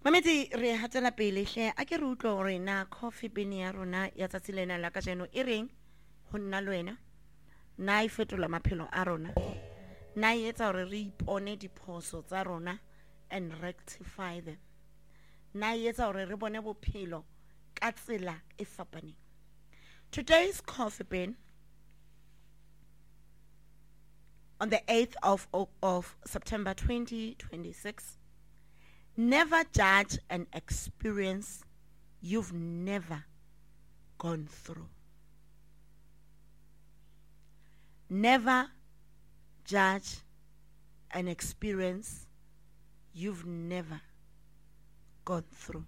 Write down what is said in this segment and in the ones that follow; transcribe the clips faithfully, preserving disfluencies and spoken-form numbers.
Mamedi re hatela pele hle a ke re utlwa hore na coffee bean ya rona ya tsatsi lena la ka jeno e reng ho nna le wena na e fetola maphelo a rona na e etsa hore re ipone diphoso tsa rona and rectify them na e etsa hore re bone bophelo ka tsela e fapaneng. Today's coffee bean on the eighth of, of September twenty twenty-six. Never judge an experience you've never gone through. Never judge an experience you've never gone through.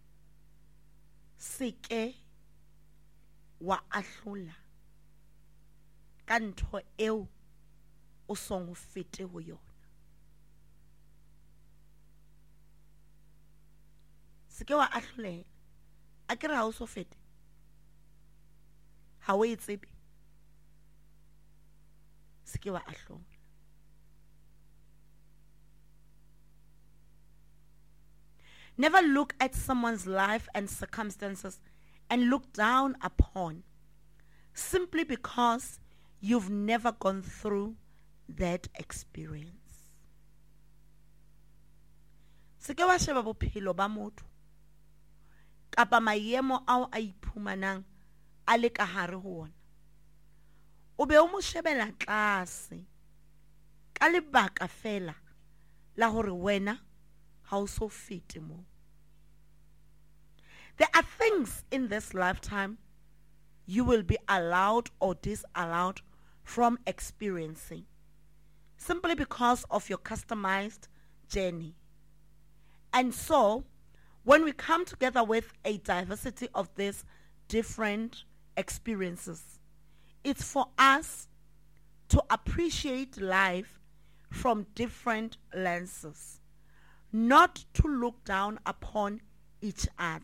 Seke wa ahlola ka ntho eo o song fete ho yona. Seke wa ahlolela a ke re ha o so fete ha o e tsebe seke wa ahlola. Never look at someone's life and circumstances and look down upon simply because you've never gone through that experience. Seke wa sheba bophelo ba motho kapa maemo ao a iphumanang a le ka hare ho ona o be o mo shebela tlase ka lebaka fela la hore wena ha o so fete mo. There are things in this lifetime you will be allowed or disallowed from experiencing simply because of your customized journey. And so when we come together with a diversity of these different experiences, it's for us to appreciate life from different lenses, not to look down upon each other.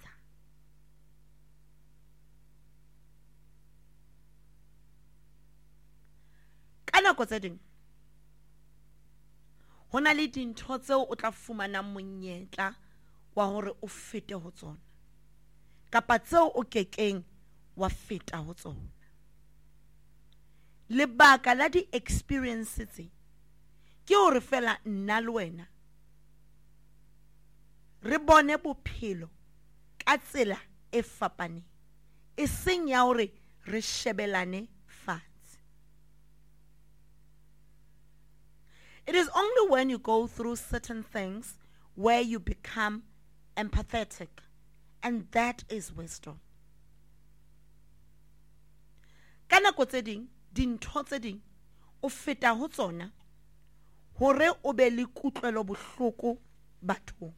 Ka nako tse ding ho na le dintho tseo o tla fumana monyetla wa hore o fete ho tsona kapa tseo o kekeng wa feta ho tsona. Lebaka la di experiences tse ke hore fela nna le wena re bone bophelo ka tsela e fapaneng e seng ya hore re shebelane fatshe. It is only when you go through certain things where you become empathetic, and that is wisdom. Ka nako tse ding dintho tse ding o feta ho tsona hore o be le kutlwelo bohloko bathong.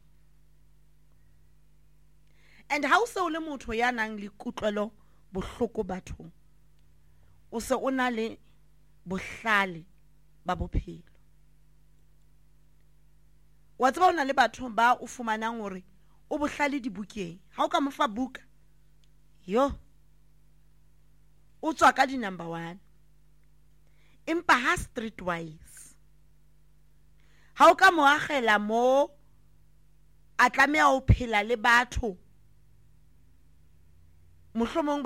And ha o se o le motho ya nang le kutlwelo bohloko bathong o se o na le bohlale ba bophelo. Wa tseba o na le batho ba o fumanang hore o bohlale dibukeng ha o ka mo fa buka yo o tswa ka di number one empa ha streetwise ha o ka mo agela mo a tlameha o phela le batho mohlomong